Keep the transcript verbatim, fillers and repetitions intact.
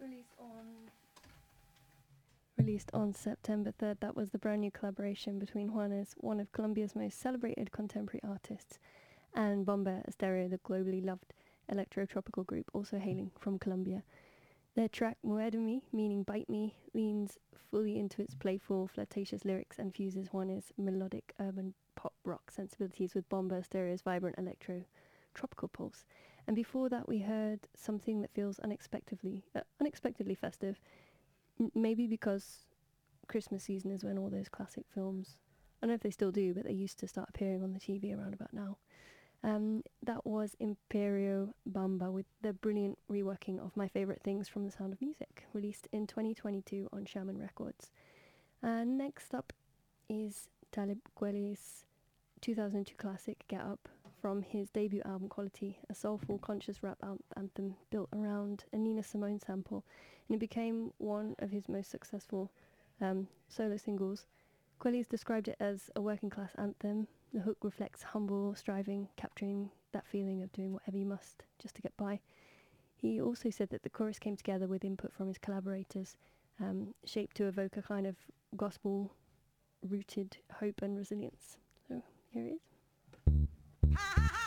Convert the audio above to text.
released on released on September third. That was the brand new collaboration between Juanes, one of Colombia's most celebrated contemporary artists, and Bomba Estéreo, the globally loved electro-tropical group also hailing from Colombia. Their track Muérdeme, meaning Bite Me, leans fully into its playful, flirtatious lyrics and fuses Juanes' melodic urban pop rock sensibilities with Bomba Stereo's vibrant electro tropical pulse. And before that we heard something that feels unexpectedly uh, unexpectedly festive, M- maybe because Christmas season is when all those classic films, I don't know if they still do, but they used to start appearing on the T V around about now. Um, that was Imperio Bamba with the brilliant reworking of My Favourite Things from The Sound of Music, released in twenty twenty-two on Shaman Records. Uh, next up is Talib Kweli's two thousand two classic Get Up from his debut album Quality, a soulful, conscious rap an- anthem built around a Nina Simone sample, and it became one of his most successful um, solo singles. Quelly's described it as a working class anthem. The hook reflects humble striving, capturing that feeling of doing whatever you must just to get by. He also said that the chorus came together with input from his collaborators, um, shaped to evoke a kind of gospel-rooted hope and resilience. So here it is.